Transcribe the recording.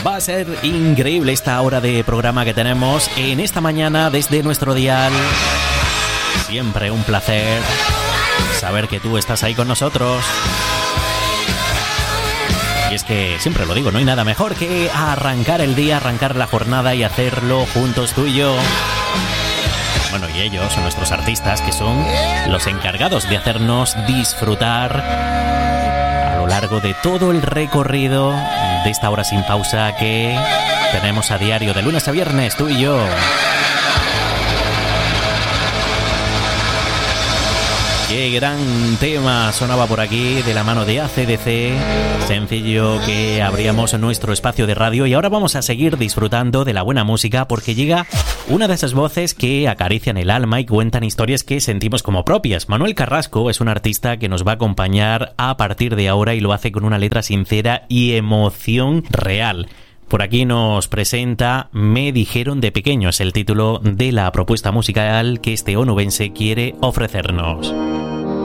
Va a ser increíble esta hora de programa que tenemos en esta mañana desde nuestro dial. Siempre un placer saber que tú estás ahí con nosotros. Y es que, siempre lo digo, no hay nada mejor que arrancar el día, arrancar la jornada y hacerlo juntos tú y yo. Bueno, y ellos son nuestros artistas, que son los encargados de hacernos disfrutar a lo largo de todo el recorrido de esta hora sin pausa que tenemos a diario de lunes a viernes, tú y yo. Qué gran tema sonaba por aquí de la mano de AC/DC. Sencillo que abríamos nuestro espacio de radio y ahora vamos a seguir disfrutando de la buena música porque llega una de esas voces que acarician el alma y cuentan historias que sentimos como propias. Manuel Carrasco es un artista que nos va a acompañar a partir de ahora y lo hace con una letra sincera y emoción real. Por aquí nos presenta Me dijeron de pequeño, es el título de la propuesta musical que este onubense quiere ofrecernos.